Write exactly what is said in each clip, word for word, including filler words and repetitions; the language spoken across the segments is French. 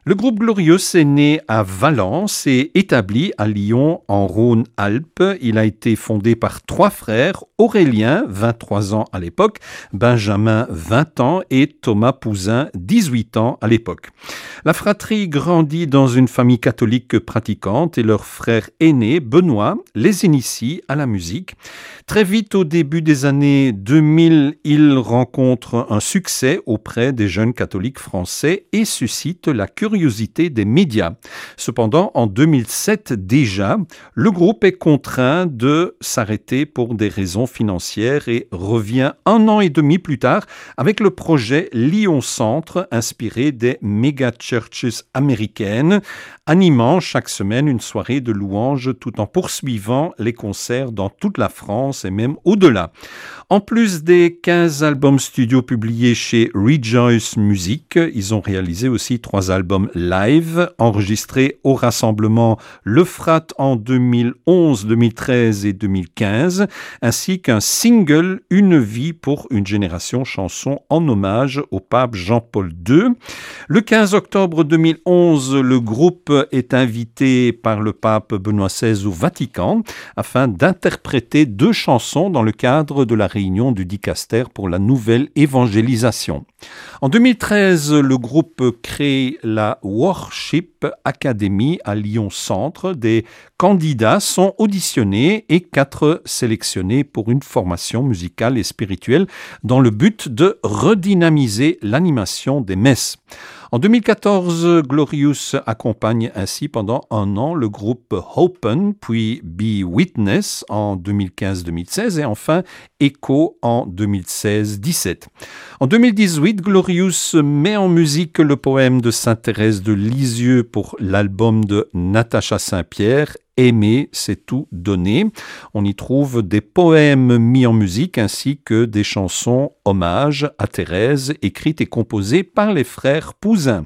Le groupe Glorious est né à Valence et établi à Lyon en Rhône-Alpes. Il a été fondé par trois frères, Aurélien, vingt-trois ans à l'époque, Benjamin, vingt ans et Thomas Pouzin, dix-huit ans à l'époque. La fratrie grandit dans une famille catholique pratiquante et leur frère aîné, Benoît, les initie à la musique. Très vite, au début des années deux mille, il rencontre un succès auprès des jeunes catholiques français et suscite la curiosité des médias. Cependant, en deux mille sept déjà, le groupe est contraint de s'arrêter pour des raisons financières et revient un an et demi plus tard avec le projet Lyon Centre, inspiré des méga churches américaines, animant chaque semaine une soirée de louanges tout en poursuivant les concerts dans toute la France et même au-delà. En plus des quinze albums studio publiés chez Rejoice Music, ils ont réalisé aussi trois albums live enregistrés au rassemblement L'Euphrate en deux mille onze, deux mille treize et deux mille quinze, ainsi qu'un single Une vie pour une génération, chanson en hommage au pape Jean-Paul deux. Le quinze octobre deux mille onze, le groupe est invité par le pape Benoît seize au Vatican afin d'interpréter deux chansons dans le cadre de la réunion du Dicaster pour la nouvelle évangélisation. En deux mille treize, le groupe crée la Worship Academy à Lyon Centre. Des candidats sont auditionnés et quatre sélectionnés pour une formation musicale et spirituelle dans le but de redynamiser l'animation des messes. En deux mille quatorze, Glorious accompagne ainsi pendant un an le groupe Open, puis Be Witness en deux mille quinze deux mille seize et enfin Echo en deux mille seize dix-sept. En deux mille dix-huit, Glorious met en musique le poème de Sainte Thérèse de Lisieux pour l'album de Natacha Saint-Pierre, Aimer, c'est tout donner. On y trouve des poèmes mis en musique ainsi que des chansons hommage à Thérèse écrites et composées par les frères Pouzin.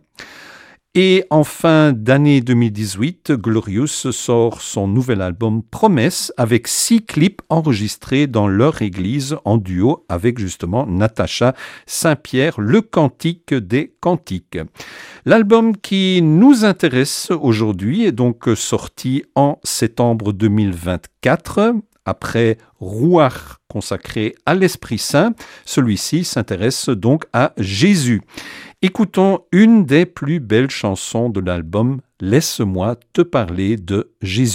Et en fin d'année deux mille dix-huit, Glorious sort son nouvel album Promesse avec six clips enregistrés dans leur église en duo avec justement Natacha Saint-Pierre, le cantique des cantiques. L'album qui nous intéresse aujourd'hui est donc sorti en septembre deux mille vingt-quatre. Après Rouar, consacré à l'Esprit Saint, celui-ci s'intéresse donc à Jésus. Écoutons une des plus belles chansons de l'album « Laisse-moi te parler de Jésus ».